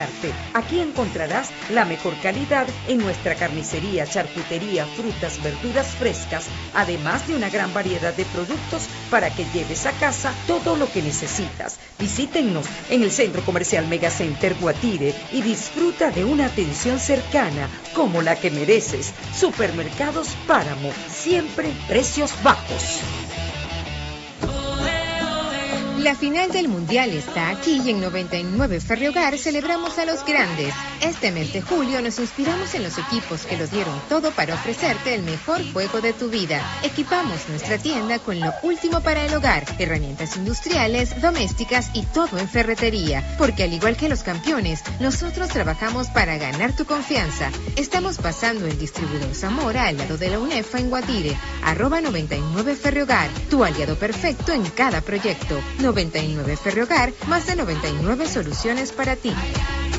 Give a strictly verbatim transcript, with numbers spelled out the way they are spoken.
Aquí encontrarás la mejor calidad en nuestra carnicería, charcutería, frutas, verduras frescas, además de una gran variedad de productos para que lleves a casa todo lo que necesitas. Visítennos en el Centro Comercial Megacenter Guatire y disfruta de una atención cercana como la que mereces. Supermercados Páramo, siempre precios bajos. La final del Mundial está aquí y en noventa y nueve Ferriogar celebramos a los grandes. Este mes de julio nos inspiramos en los equipos que lo dieron todo para ofrecerte el mejor juego de tu vida. Equipamos nuestra tienda con lo último para el hogar, herramientas industriales, domésticas y todo en ferretería. Porque al igual que los campeones, nosotros trabajamos para ganar tu confianza. Estamos pasando el distribuidor Zamora al lado de la UNEFA en Guatire. Arroba noventa y nueve Ferriogar, tu aliado perfecto en cada proyecto. noventa y nueve Ferriogar, más de noventa y nueve soluciones para ti.